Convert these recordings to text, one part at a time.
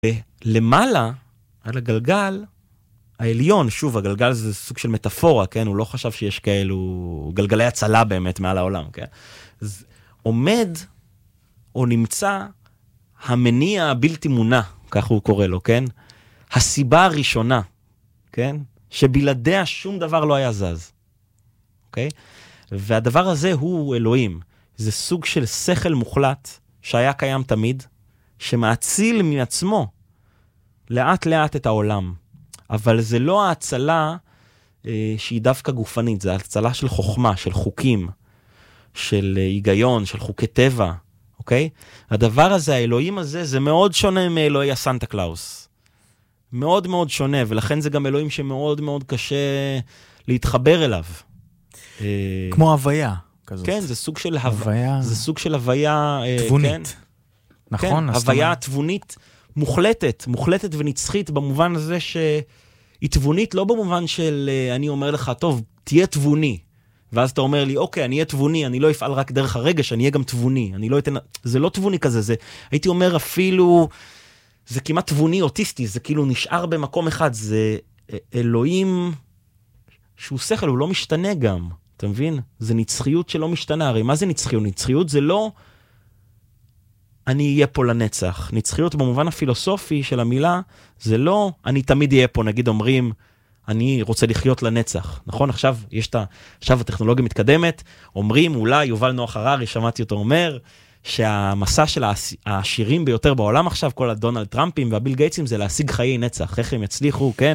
למעלה, על הגלגל, העליון, שוב, הגלגל זה סוג של מטאפורה, כן? הוא לא חשב שיש כאלו גלגלי הצלה באמת מעל העולם, כן? אז עומד או נמצא המניע הבלתי מונע, כך הוא קורא לו, כן? הסיבה הראשונה, כן? שבלעדיה שום דבר לא היה זז, אוקיי? והדבר הזה הוא אלוהים. זה סוג של שכל מוחלט שהיה קיים תמיד, שמאציל מעצמו לאט לאט את העולם. אבל זה לא ההצלה שהיא דווקא גופנית, זה ההצלה של חוכמה, של חוקים, של היגיון, של חוקי טבע, אוקיי? הדבר הזה, האלוהים הזה, זה מאוד שונה מאלוהי הסנטה קלאוס. מאוד מאוד שונה, ולכן זה גם אלוהים שמאוד מאוד קשה להתחבר אליו. כמו הוויה כזאת. כן, זה סוג של הוויה. זה סוג של הוויה... תבונית. כן, נכון? כן, הוויה תבונית מוחלטת, מוחלטת ונצחית, במובן הזה שהיא תבונית לא במובן של אני אומר לך, טוב, תהיה תבוני. ואז אתה אומר לי, אוקיי, אני אהיה תבוני, אני לא אפעל רק דרך הרגש, אני אהיה גם תבוני. אני לא אתן... זה לא תבוני כזה, זה... הייתי אומר אפילו... זה כמעט תבוני אוטיסטי, זה כאילו נשאר במקום אחד, זה אלוהים שהוא שכל, הוא לא משתנה גם, אתה מבין? זה נצחיות שלא משתנה, הרי מה זה נצחיות? נצחיות זה לא אני אהיה פה לנצח. נצחיות במובן הפילוסופי של המילה, זה לא אני תמיד אהיה פה, נגיד אומרים, אני רוצה לחיות לנצח, נכון? עכשיו הטכנולוגיה מתקדמת, אומרים אולי, יובל נוח הררי, שמעתי אותו אומר, שהמסע של העשירים ביותר בעולם עכשיו, כל הדונלד טראמפים והביל גייטסים, זה להשיג חיי נצח. איך הם יצליחו, כן?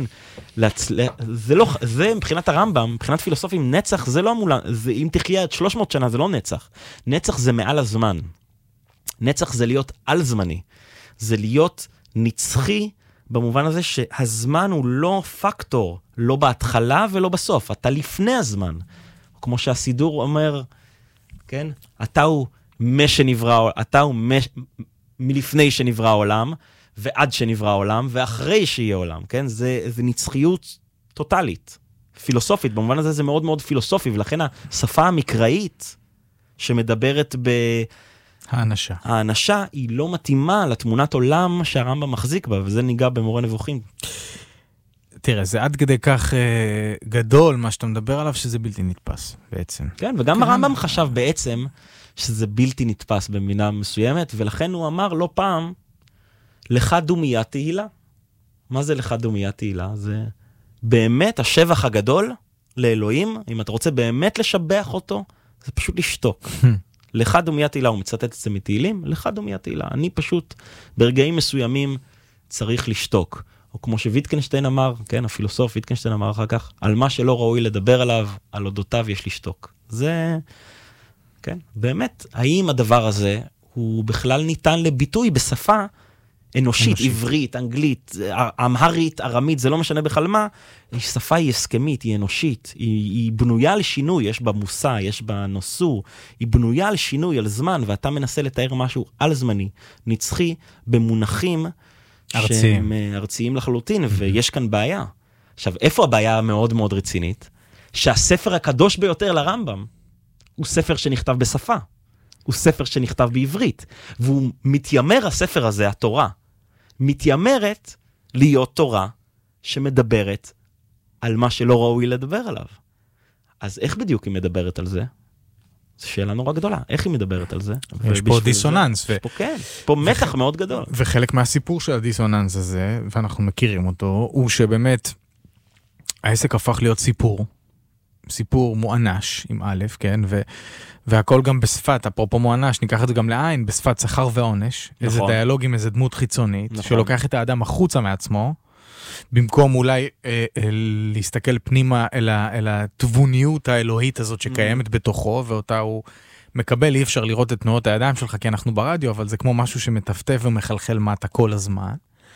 זה מבחינת הרמב"ם, מבחינת פילוסופים, נצח זה לא אמולה, אם תחיה עד 300 שנה, זה לא נצח. נצח זה מעל הזמן. נצח זה להיות על זמני. זה להיות נצחי, במובן הזה שהזמן הוא לא פקטור, לא בהתחלה ולא בסוף. אתה לפני הזמן. כמו שהסידור אומר, כן? אתה הוא מלפני שנברא העולם, ועד שנברא העולם, ואחרי שיהיה עולם, כן? זה נצחיות טוטלית, פילוסופית, במובן הזה זה מאוד מאוד פילוסופי, ולכן השפה המקראית שמדברת האנשה. האנשה היא לא מתאימה לתמונת עולם שהרמב"ם מחזיק בה, וזה ניגע במורה נבוכים. תראה, זה עד כדי כך גדול, מה שאתה מדבר עליו, שזה בלתי נתפס בעצם. כן, וגם הרמב"ם חשב בעצם שזה בלתי נתפס במינה מסוימת, ולכן הוא אמר לא פעם, לך דומיה תהילה. מה זה לך דומיה תהילה? זה באמת השבח הגדול לאלוהים, אם אתה רוצה באמת לשבח אותו, זה פשוט לשתוק. לך דומיה תהילה, הוא מצטט את זה מתהילים, לך דומיה תהילה. אני פשוט ברגעים מסוימים צריך לשתוק. או כמו שוויטקנשטיין אמר, כן, הפילוסוף ויטקנשטיין אמר אחר כך, על מה שלא ראוי לדבר עליו, על אודותיו יש לשתוק. זה, כן, באמת, האם הדבר הזה הוא בכלל ניתן לביטוי בשפה אנושית, עברית, אנגלית, אמהרית, ארמית, זה לא משנה בכלל מה, שפה היא הסכמית, היא אנושית, היא בנויה על שינוי, יש בה מושא, יש בה נושא, היא בנויה על שינוי, על זמן, ואתה מנסה לתאר משהו על זמני, נצחי, במונחים שהם ארציים לחלוטין, ויש כאן בעיה. עכשיו, איפה הבעיה המאוד מאוד רצינית? שהספר הקדוש ביותר לרמב"ם, הוא ספר שנכתב בשפה, הוא ספר שנכתב בעברית, והוא מתיימר, הספר הזה, התורה, מתיימרת להיות תורה שמדברת על מה שלא ראוי לדבר עליו. אז איך בדיוק היא מדברת על זה? זו שאלה נורא גדולה. איך היא מדברת על זה? יש פה דיסוננס. יש פה, כן, פה מתח מאוד גדול. וחלק מהסיפור של הדיסוננס הזה, ואנחנו מכירים אותו, הוא שבאמת העסק הפך להיות סיפור מואנש עם א', כן, והכל גם בשפת, אפרופו מואנש, ניקח את זה גם לעין, בשפת שכר ועונש, נכון. איזה דיאלוג עם איזה דמות חיצונית, נכון. שלוקח את האדם החוצה מעצמו, במקום אולי להסתכל פנימה אל התבוניות האלוהית הזאת שקיימת בתוכו, ואותה הוא מקבל, אי אפשר לראות את תנועות הידיים שלך, כי אנחנו ברדיו, אבל זה כמו משהו שמטפטף ומחלחל מטה כל הזמן,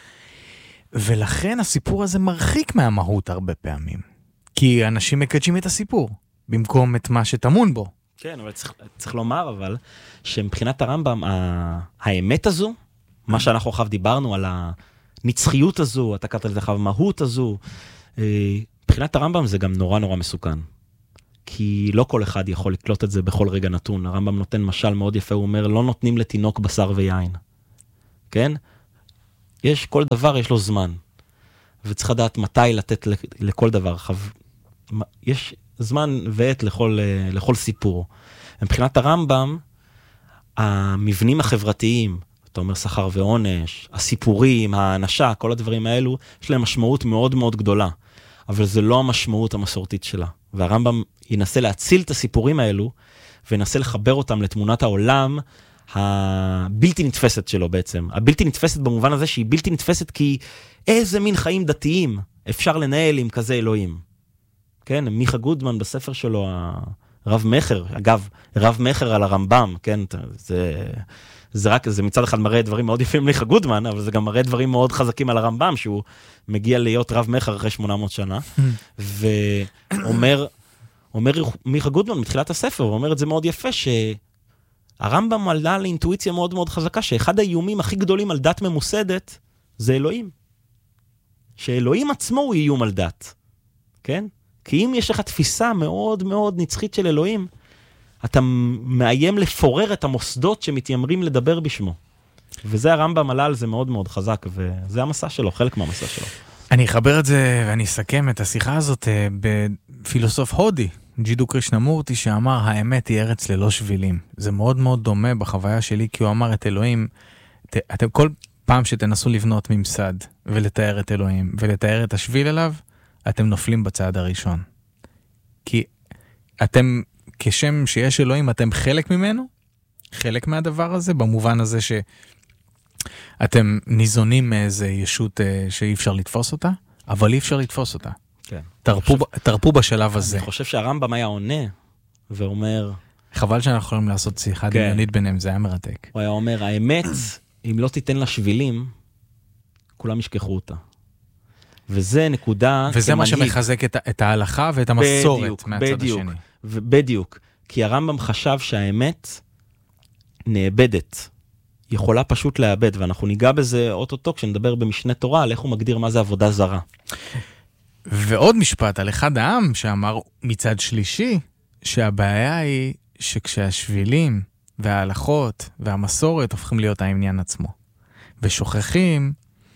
ולכן הסיפור הזה מרחיק מהמהות הרבה פעמים, כי אנשים מקדשים את הסיפור, במקום את מה שתמון בו. כן, אבל צריך לומר, אבל, שמבחינת הרמב"ם, האמת הזו, מה שאנחנו אחר דיברנו על הנצחיות הזו, אתה קראת לזה המהות הזו, מבחינת הרמב"ם זה גם נורא נורא מסוכן. כי לא כל אחד יכול לקלוט את זה בכל רגע נתון. הרמב"ם נותן משל מאוד יפה, הוא אומר, לא נותנים לתינוק בשר ויין. כן? כל דבר יש לו זמן, וצריך לדעת מתי לתת לכל דבר. יש זמן ועת לכל סיפור. מבחינת הרמב"ם, המבנים החברתיים, אתה אומר שכר ועונש, הסיפורים, האנשה, כל הדברים האלו, יש להם משמעות מאוד מאוד גדולה, אבל זה לא המשמעות המסורתית שלה. והרמב"ם ינסה להציל את הסיפורים האלו, וינסה לחבר אותם לתמונת העולם הבלתי נתפסת שלו בעצם. הבלתי נתפסת במובן הזה שהיא בלתי נתפסת כי איזה מין חיים דתיים אפשר לנהל עם כזה אלוהים. כן, מיכה גודמן בספר שלו, רב מחר, אגב, רב מחר על הרמב"ם, כן, זה מצד אחד מראה דברים מאוד יפים מיכה גודמן, אבל זה גם מראה דברים מאוד חזקים על הרמב"ם, שהוא מגיע להיות רב מחר אחרי 800 שנה, ואומר מיכה גודמן מתחילת הספר, הוא אומר את זה מאוד יפה, שהרמב"ם עלה לאינטואיציה מאוד מאוד חזקה, שאחד האיומים הכי גדולים על דת ממוסדת, זה אלוהים. שאלוהים עצמו הוא איום על דת, כן? כי אם יש לך תפיסה מאוד מאוד נצחית של אלוהים, אתה מאיים לפורר את המוסדות שמתיימרים לדבר בשמו. וזה הרמב"ם עלה על זה מאוד מאוד חזק, וזה המסע שלו, חלק מהמסע שלו. אני אחבר את זה ואני אסכם את השיחה הזאת בפילוסוף הודי, ג'ידו קרישנמורטי, שאמר, האמת היא ארץ ללא שבילים. זה מאוד מאוד דומה בחוויה שלי, כי הוא אמר את אלוהים, אתם כל פעם שתנסו לבנות ממסד ולתאר את אלוהים ולתאר את השביל אליו, אתם נופלים בצעד הראשון. כי אתם, כשם שיש אלוהים, אתם חלק ממנו, חלק מהדבר הזה, במובן הזה שאתם ניזונים מאיזה ישות שאי אפשר לתפוס אותה, אבל אי אפשר לתפוס אותה. כן. תרפו בשלב הזה. אני חושב שהרמב"ם היה עונה, ואומר... חבל שאנחנו יכולים לעשות שיחה דמיונית ביניהם, זה היה מרתק. הוא היה אומר, האמת, אם לא תיתן לה שבילים, כולם ישכחו אותה. וזה נקודה... וזה מה שמחזק את ההלכה ואת המסורת מהצד השני. בדיוק. כי הרמב"ם חשב שהאמת נאבדת. יכולה פשוט לאבד, ואנחנו ניגע בזה אוטוטו כשנדבר במשנה תורה, על איך הוא מגדיר מה זה עבודה זרה. ועוד משפט על אחד העם שאמר מצד שלישי, שהבעיה היא שכשהשבילים וההלכות והמסורת הופכים להיות העניין עצמו. ושוכחים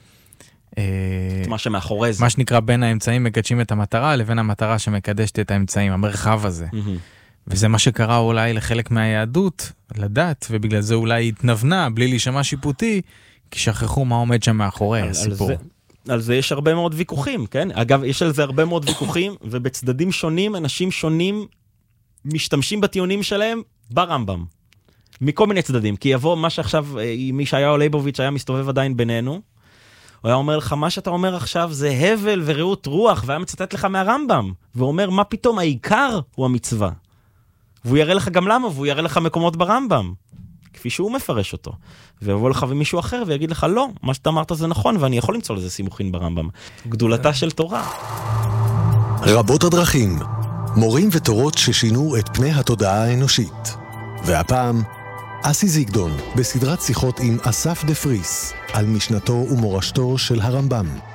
מה שמאחורי זה. מה שנקרא בין האמצעים מקדשים את המטרה, לבין המטרה שמקדשת את האמצעים, המרחב הזה. וזה מה שקרה אולי לחלק מהיהדות, לדת, ובגלל זה אולי התנבנה, בלי להישמע שיפוטי, כי שכחו מה עומד שם מאחורי הסיפור. על זה יש הרבה מאוד ויכוחים, כן? אגב, יש על זה הרבה מאוד ויכוחים, ובצדדים שונים, אנשים שונים משתמשים בטיעונים שלהם ברמב"ם. מכל מיני צדדים. כי יבוא מה שעכשיו, מי שהיה ליבוביץ' היה מסתובב עדיין בינינו, הוא היה אומר לך, מה שאתה אומר עכשיו זה הבל ורעות רוח, והיה מצטט לך מהרמב"ם, ואומר, מה פתאום, העיקר הוא המצווה. והוא יראה לך גם למה, והוא יראה לך מקומות ברמב"ם, כפי שהוא מפרש אותו. ויבוא לך ומישהו אחר ויגיד לך, לא, מה שאתה אמרת זה נכון, ואני יכול למצוא לזה סימוכין ברמב"ם. גדולתה של תורה. רבות הדרכים, מורים ותורות ששינו את פני התודעה האנושית. והפעם, אסי זיגדון, בסדרת שיחות עם אסף דה פריס, על משנתו ומורשתו של הרמב"ם.